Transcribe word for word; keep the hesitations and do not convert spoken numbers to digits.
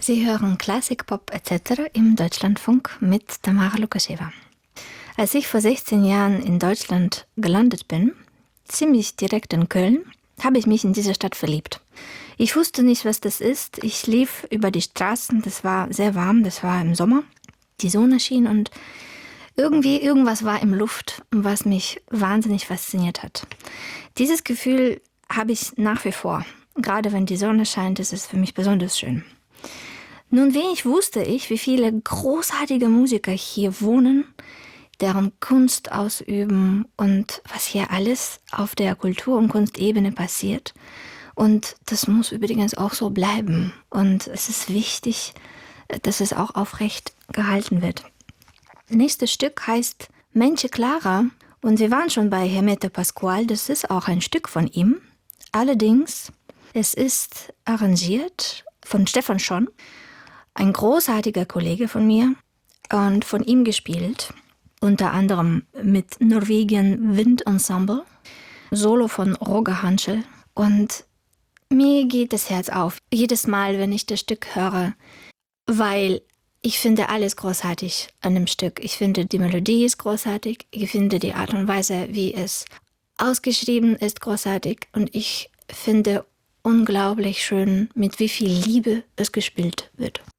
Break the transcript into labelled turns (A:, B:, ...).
A: Sie hören Klassik, Pop et cetera im Deutschlandfunk mit Tamara Lukascheva. Als ich vor sechzehn Jahren in Deutschland gelandet bin, ziemlich direkt in Köln, habe ich mich in diese Stadt verliebt. Ich wusste nicht, was das ist. Ich lief über die Straßen, das war sehr warm, das war im Sommer. Die Sonne schien und irgendwie irgendwas war im Luft, was mich wahnsinnig fasziniert hat. Dieses Gefühl habe ich nach wie vor. Gerade wenn die Sonne scheint, ist es für mich besonders schön. Nun wenig wusste ich, wie viele großartige Musiker hier wohnen, deren Kunst ausüben und was hier alles auf der Kultur- und Kunstebene passiert. Und das muss übrigens auch so bleiben. Und es ist wichtig, dass es auch aufrecht gehalten wird. Nächstes Stück heißt Menche Clara und wir waren schon bei Hermeto Pascual, das ist auch ein Stück von ihm. Allerdings, es ist arrangiert von Stefan Schon, ein großartiger Kollege von mir und von ihm gespielt, unter anderem mit Norwegian Wind Ensemble, Solo von Roger Hanschel. Und mir geht das Herz auf, jedes Mal, wenn ich das Stück höre, weil ich finde alles großartig an dem Stück. Ich finde, die Melodie ist großartig, ich finde die Art und Weise, wie es ausgeschrieben ist, großartig und ich finde unglaublich schön, mit wie viel Liebe es gespielt wird.